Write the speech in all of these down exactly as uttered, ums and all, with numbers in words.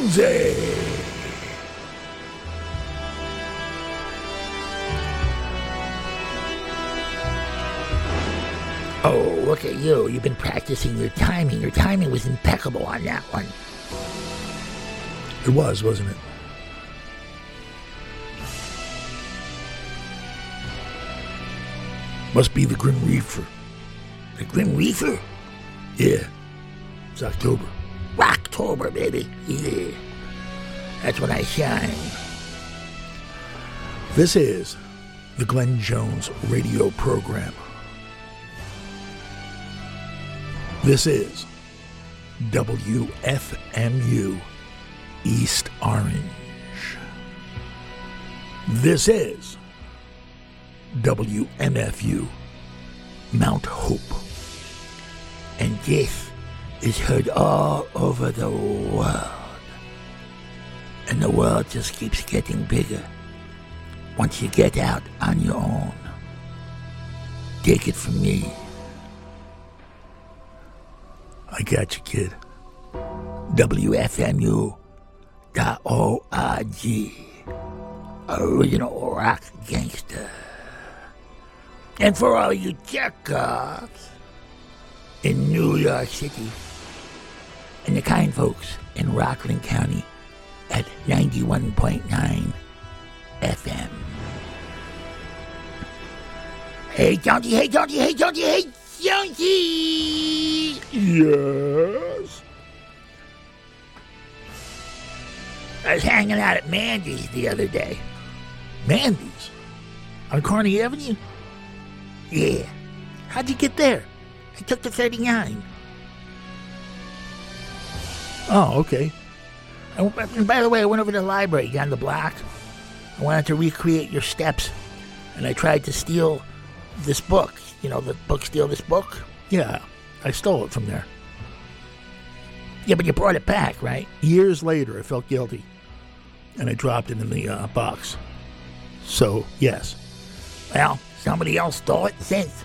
Jonesy. Oh, look at you. You've been practicing your timing. Your timing was impeccable on that one. It was, wasn't it? Must be the Grim Reaper. The Grim Reaper? Yeah. It's October. Rocktober, baby. Yeah. That's when I shine. This is the Glenn Jones radio program. This is W F M U East Orange. This is W M F U Mount Hope. And this is heard all over the world. And the world just keeps getting bigger once you get out on your own. Take it from me. I got you, kid. W F M U dot org. Original rock gangster. And for all you jerk-offs in New York City, and the kind folks in Rockland County at ninety-one point nine F M. Hey, Jonesy, hey, Jonesy, hey, Jonesy, hey, Jonesy! Yes? I was hanging out at Mandy's the other day. Mandy's? On Kearney Avenue? Yeah. How'd you get there? I took the thirty-nine. Oh, okay. And by the way, I went over to the library down the block. I wanted to recreate your steps. And I tried to steal this book. You know, the book Steal This Book? Yeah, I stole it from there. Yeah, but you brought it back, right? Years later, I felt guilty. And I dropped it in the uh, box. So, yes. Well, somebody else stole it since.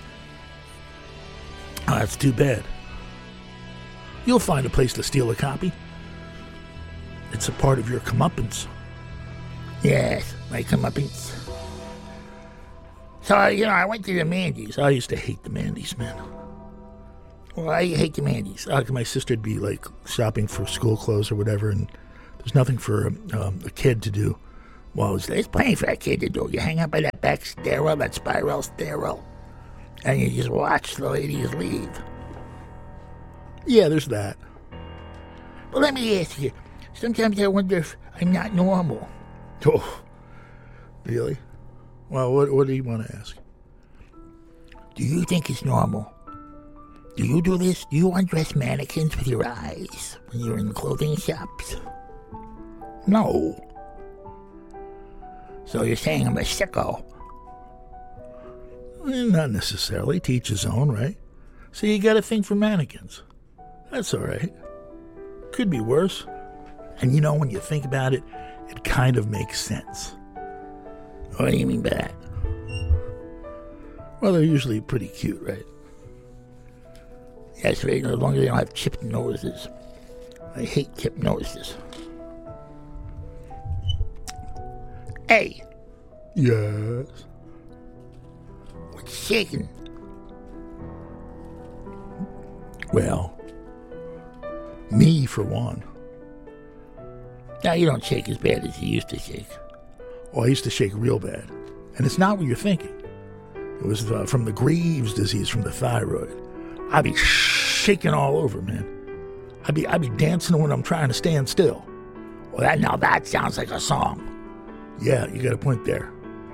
Oh, that's too bad. You'll find a place to steal a copy. It's a part of your comeuppance. Yes, my comeuppance. So, you know, I went to the Mandy's. I used to hate the Mandy's, man. Well, I hate the Mandy's. Uh, my sister'd be, like, shopping for school clothes or whatever, and there's nothing for um, a kid to do while I was there. There's plenty for a kid to do. You hang out by that back stairwell, that spiral stairwell, and you just watch the ladies leave. Yeah, there's that. But let me ask you, sometimes I wonder if I'm not normal. Oh, really? Well, what, what do you want to ask? Do you think it's normal? Do you do this? Do you undress mannequins with your eyes when you're in clothing shops? No. So you're saying I'm a sicko? Eh, not necessarily. To each his own, right? See, you got a thing for mannequins. That's all right. Could be worse. And you know, when you think about it, it kind of makes sense. What do you mean by that? Well, they're usually pretty cute, right? Yes, right, as long as they don't have chipped noses. I hate chipped noses. Hey! Yes? What's shaking? Well, me for one. Now, you don't shake as bad as you used to shake. Oh, I used to shake real bad. And it's not what you're thinking. It was uh, from the Graves' disease, from the thyroid. I'd be shaking all over, man. I'd be, I'd be dancing when I'm trying to stand still. Well, that now that sounds like a song. Yeah, you got a point there.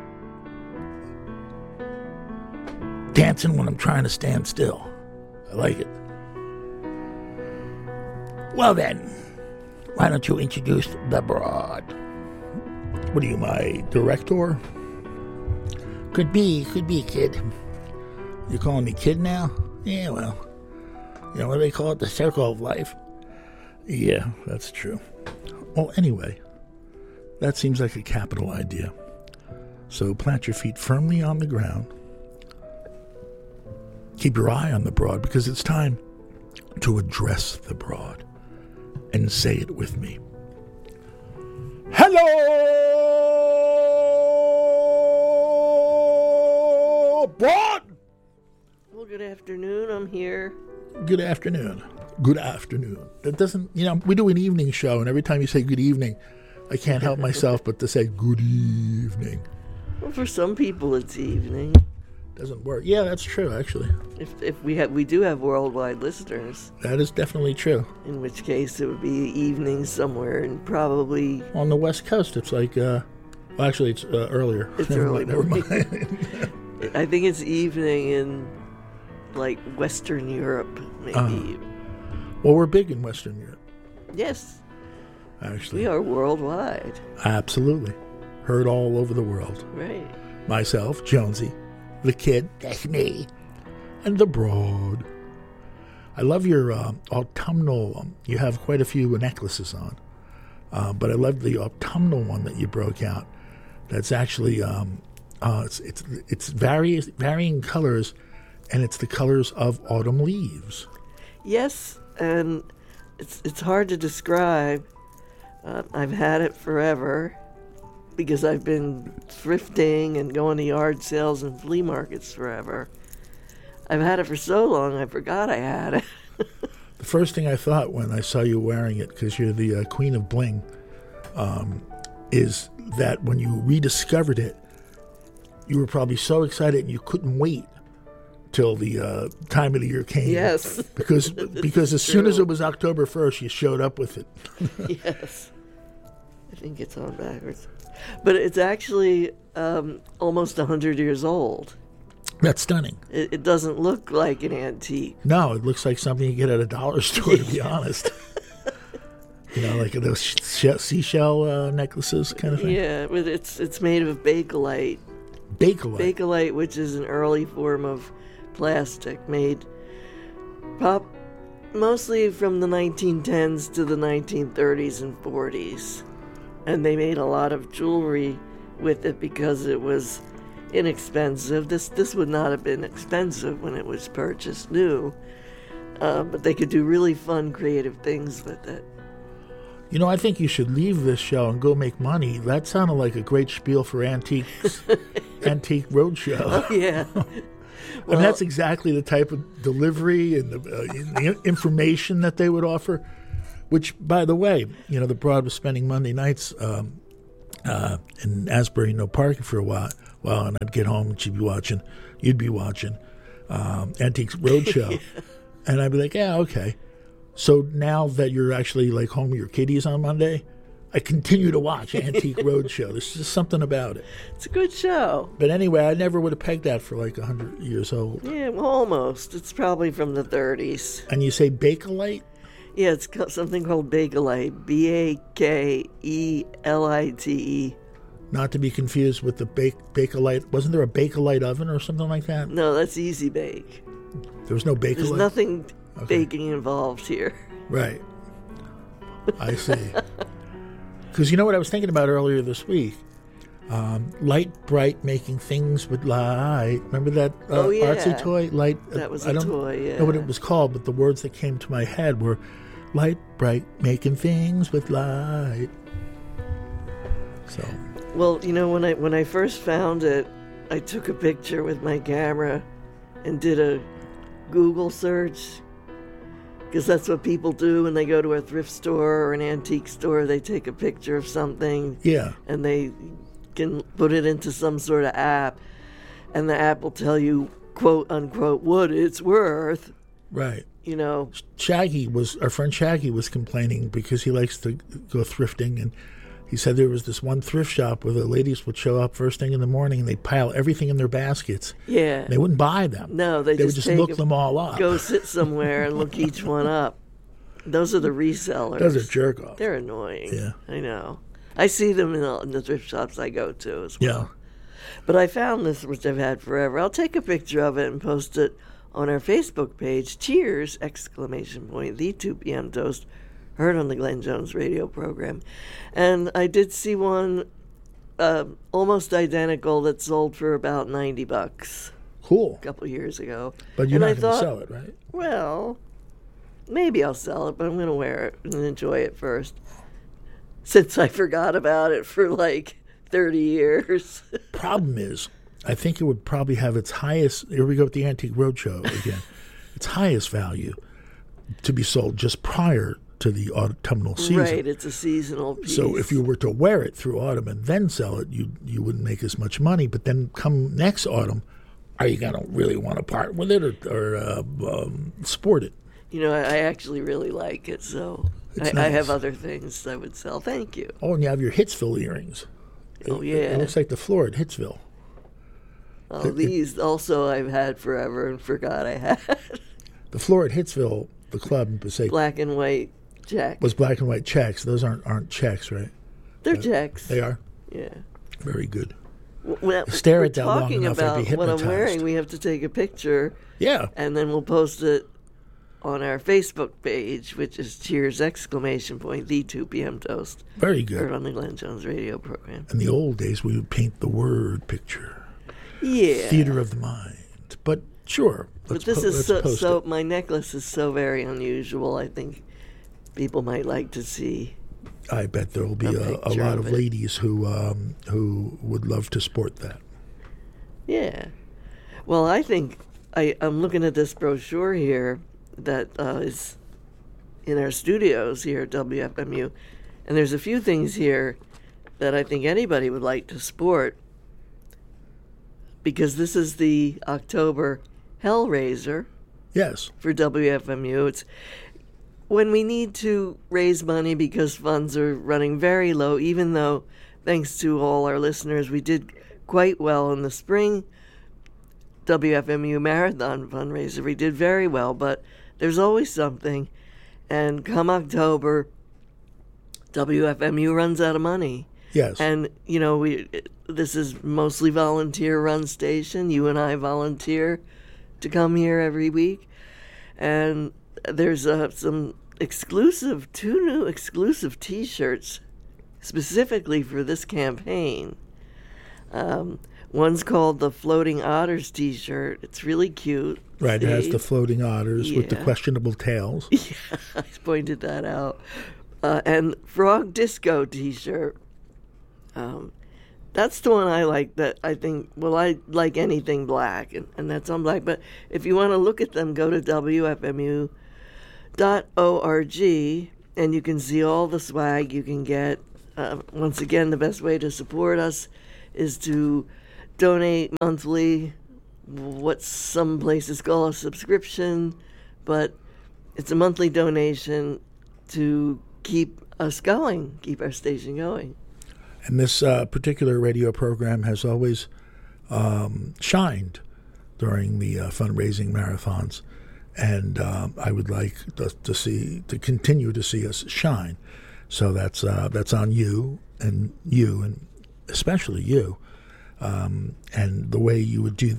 Dancing when I'm trying to stand still. I like it. Well then, why don't you introduce the broad? What are you, my director? Could be, could be, kid. You calling me kid now? Yeah, well, you know what they call it? The circle of life. Yeah, that's true. Well, anyway, that seems like a capital idea. So plant your feet firmly on the ground. Keep your eye on the broad, because it's time to address the broad. And say it with me. Hello, Broad. Well, good afternoon. I'm here. Good afternoon. Good afternoon. That doesn't, you know, we do an evening show, and every time you say good evening, I can't help myself but to say good evening. Well, for some people, it's evening. Doesn't work. Yeah, that's true, actually. If if we have, we do have worldwide listeners. That is definitely true. In which case, it would be evening somewhere, and probably on the West Coast. It's like, uh, well, actually, it's uh, earlier. It's never early. Mind, never mind. I think it's evening in like Western Europe, maybe. Uh, well, we're big in Western Europe. Yes. Actually, we are worldwide. Absolutely. Heard all over the world. Right. Myself, Jonesy, the kid, that's me, and the Broad. I love your uh, autumnal, um, you have quite a few necklaces on, uh, but I love the autumnal one that you broke out. That's actually, um, uh, it's it's it's various, varying colors, and it's the colors of autumn leaves. Yes, and it's it's hard to describe. Uh, I've had it forever because I've been thrifting and going to yard sales and flea markets forever. I've had it for so long, I forgot I had it. The first thing I thought when I saw you wearing it, because you're the uh, queen of bling, um, is that when you rediscovered it, you were probably so excited and you couldn't wait till the uh, time of the year came. Yes. Because because as true. soon as it was October first, you showed up with it. Yes. I think it's on backwards. But it's actually um, almost one hundred years old. That's stunning. It, it doesn't look like an antique. No, it looks like something you get at a dollar store, to be honest. You know, like those sh- seashell uh, necklaces kind of thing. Yeah, but it's it's made of Bakelite. Bakelite? Bakelite, which is an early form of plastic made pop mostly from the nineteen tens to the nineteen thirties and forties. And they made a lot of jewelry with it because it was inexpensive. This this would not have been expensive when it was purchased new, uh, but they could do really fun, creative things with it. You know, I think you should leave this show and go make money. That sounded like a great spiel for antiques, Antique Roadshow. Oh, yeah. Well, Well, and that's exactly the type of delivery and the, uh, the information that they would offer. Which, by the way, you know, the Broad was spending Monday nights um, uh, in Asbury, no parking for a while. Well, and I'd get home and she'd be watching, you'd be watching um, Antiques Roadshow. Yeah. And I'd be like, yeah, okay. So now that you're actually like home with your kiddies on Monday, I continue to watch Antique Roadshow. There's just something about it. It's a good show. But anyway, I never would have pegged that for like one hundred years old. Yeah, well, almost. It's probably from the thirties. And you say Bakelite? Yeah, it's something called Bakelite. B A K E L I T E. Not to be confused with the bake, Bakelite. Wasn't there a Bakelite oven or something like that? No, that's Easy Bake. There was no Bakelite? There's nothing okay. baking involved here. Right. I see. Because you know what I was thinking about earlier this week? Um, Light Bright making things with light. Remember that uh, oh, yeah. artsy toy? Light. Uh, that was I a don't toy, yeah. know what it was called, but the words that came to my head were Light Bright making things with light. So. Well, you know, when I when I first found it, I took a picture with my camera and did a Google search. Because that's what people do when they go to a thrift store or an antique store. They take a picture of something. Yeah. And they can put it into some sort of app. And the app will tell you, quote, unquote, what it's worth. Right. You know. Shaggy was, our friend Shaggy was complaining because he likes to go thrifting. And he said there was this one thrift shop where the ladies would show up first thing in the morning and they'd pile everything in their baskets. Yeah. They wouldn't buy them. No, they, they just, would just look a, them all up. Go sit somewhere and look each one up. Those are the resellers. Those are jerk offs. They're annoying. Yeah. I know. I see them in the, in the thrift shops I go to as well. Yeah. But I found this, which I've had forever. I'll take a picture of it and post it on our Facebook page. Cheers! Exclamation point. The two p.m. toast. Heard on the Glenn Jones radio program. And I did see one uh, almost identical that sold for about ninety bucks. Cool. A couple years ago. But you're and not going to thought, sell it, right? Well, maybe I'll sell it, but I'm going to wear it and enjoy it first. since I forgot about it for like thirty years. Problem is, I think it would probably have its highest, here we go with the Antique Roadshow again, its highest value to be sold just prior to the autumnal season. Right, it's a seasonal piece. So if you were to wear it through autumn and then sell it, you you wouldn't make as much money. But then come next autumn, are you going to really want to part with it or, or uh, um, sport it? You know, I, I actually really like it, so I, It's I have nice. other things I would sell. Thank you. Oh, and you have your Hitsville earrings. Oh, It- yeah. It looks like the floor at Hitsville. Oh, these also I've had forever and forgot I had. The floor at Hitsville, the club in Passaic, Black and white check. was black and white checks. Those aren't aren't checks, right? They're checks. They are. Yeah. Very good. Well, Stare we're at that long talking enough, I'd about be what I'm hypnotized. wearing. We have to take a picture, Yeah. and then we'll post it on our Facebook page, which is Cheers! Exclamation point the two p.m. Toast, Very heard good. on the Glenn Jones radio program. In the old days, we would paint the word picture. Yeah. Theater of the mind. But sure. But Let's this po- is let's so, post so it. my necklace is so very unusual. I think people might like to see. I bet there will be a a, a picture lot of of it. ladies who um, who would love to sport that. Yeah. Well, I think I, I'm looking at this brochure here that uh, is in our studios here at W F M U, and there's a few things here that I think anybody would like to sport, because this is the October Hellraiser Yes. for W F M U. It's when we need to raise money because funds are running very low, even though, thanks to all our listeners, we did quite well in the spring W F M U Marathon fundraiser. We did very well, but there's always something. And come October, W F M U runs out of money. Yes. And, you know, we this is mostly volunteer-run station. You and I volunteer to come here every week. And there's uh, some exclusive, two new exclusive T-shirts specifically for this campaign. Um, one's called the Floating Otters T-shirt. It's really cute. right. It has See? the floating otters with the Yeah. questionable tails. I pointed that out. Uh, and Frog Disco T-shirt. Um, that's the one I like. That I think. Well, I like anything black, and, and that's on black. But if you want to look at them, go to W F M U dot org, and you can see all the swag you can get. Uh, once again, the best way to support us is to donate monthly. What some places call a subscription, but it's a monthly donation to keep us going, keep our station going. And this uh, particular radio program has always um, shined during the uh, fundraising marathons. And um, I would like to, to see to continue to see us shine. So that's uh, that's on you and you and especially you. Um, and the way you would do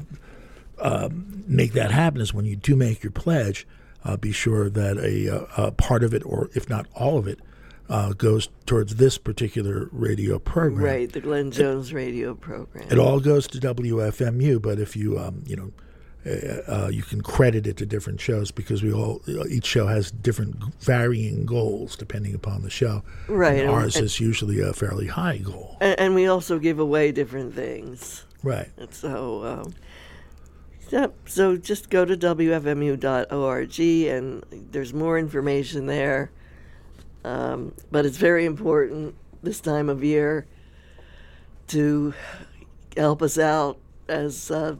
um, make that happen is when you do make your pledge, uh, be sure that a, a, a part of it, or if not all of it, uh, goes towards this particular radio program. Right, the Glenn Jones radio program. It all goes to W F M U, but if you, um, you know, uh, uh, you can credit it to different shows because we all each show has different varying goals depending upon the show. Right, And and- ours and- is usually a fairly high goal. And, and we also give away different things. Right. And so, um, yep, so just go to W F M U dot org, and there's more information there. Um, but it's very important this time of year to help us out. As uh,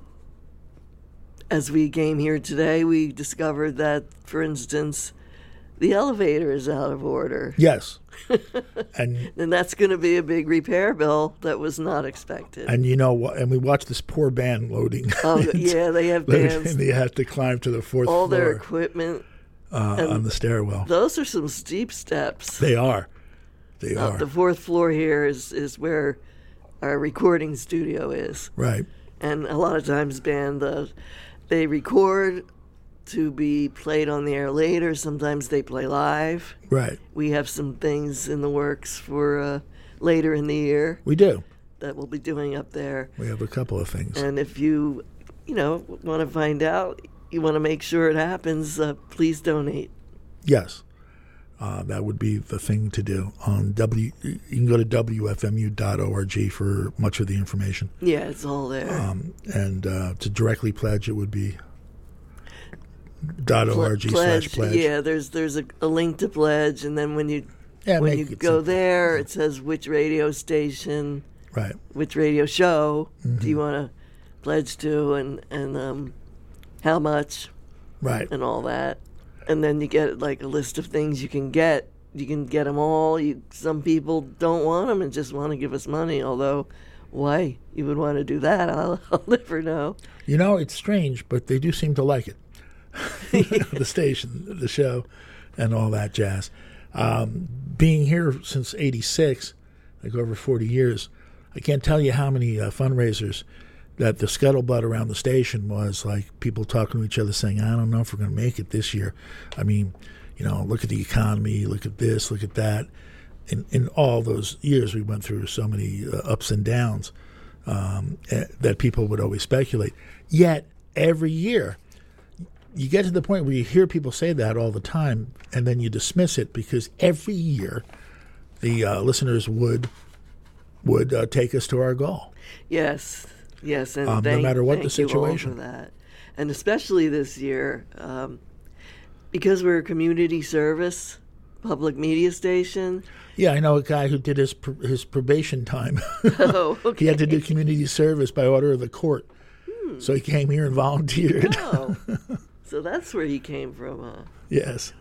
as we came here today, we discovered that, for instance, the elevator is out of order. Yes. and And that's going to be a big repair bill that was not expected. and you know what? And we watched this poor band loading. Oh, yeah, they have loading, bands. and they have to climb to the fourth All their floor equipment. uh, on the stairwell. Those are some steep steps. They are. They Uh, are. the fourth floor here is, is where our recording studio is. Right. And a lot of times band, uh, they record to be played on the air later. Sometimes they play live. Right. We have some things in the works for uh, later in the year We do. that we'll be doing up there. We have a couple of things. And if you, you know, want to find out, you want to make sure it happens, uh, please donate. Yes. uh, that would be the thing to do. On W, you can go to W F M U dot org for much of the information. Yeah, it's all there. Um, and uh, to directly pledge, it would be dot org Ple- slash pledge. Yeah, there's there's a, a link to pledge, and then when you Yeah, when make you it go simple. there, it says which radio station, Right. which radio show Mm-hmm. do you want to pledge to, and and um, how much, Right. and all that, and then you get like a list of things you can get. You can get them all. You, some people don't want them and just want to give us money. Although, why you would want to do that, I'll, I'll never know. You know, it's strange, but they do seem to like it. The station, the show, and all that jazz. Um, being here since eighty-six, like over forty years, I can't tell you how many uh, fundraisers that the scuttlebutt around the station was like people talking to each other saying, I don't know if we're going to make it this year. I mean, you know, look at the economy, look at this, look at that. In, in all those years, we went through so many uh, ups and downs um, eh, that people would always speculate. Yet, every year, you get to the point where you hear people say that all the time, and then you dismiss it because every year the uh, listeners would would uh, take us to our goal. Yes, yes, and Um, no thank, matter what the thank you all situation. for that, and especially this year, um, because we're a community service public media station. Yeah, I know a guy who did his pr- his probation time. Oh, okay. He had to do community service by order of the court, Hmm. so he came here and volunteered. Oh, so that's where he came from, huh? Yes.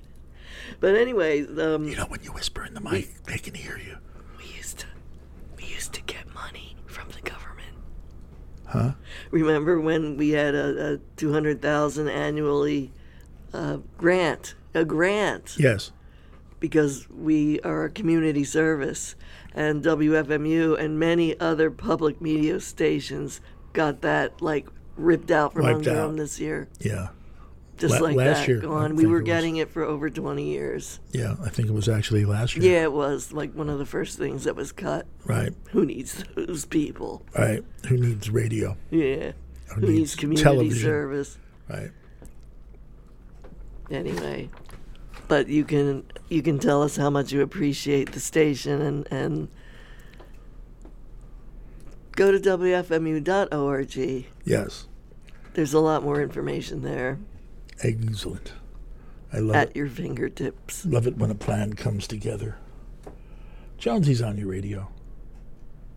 But anyway, um, You know, when you whisper in the mic, they can hear you. we used to we used to get money from the government. Huh? Remember when we had a, a two hundred thousand annually uh, grant, a grant, Yes. because we are a community service, and W F M U and many other public media stations got that like ripped out from Wiped under out. them this year, Yeah. just La- like last that. year, I Gone. We think were it was. getting it for over twenty years. Yeah, I think it was actually last year. Yeah, it was like one of the first things that was cut. Right. Who needs those people? Right. Who needs radio? Yeah. Who Who needs needs community television? service? Right. Anyway, but you can you can tell us how much you appreciate the station, and and go to W F M U dot org. Yes. There's a lot more information there Excellent. I love at it. your fingertips. Love it when a plan comes together. Jonesy's on your radio.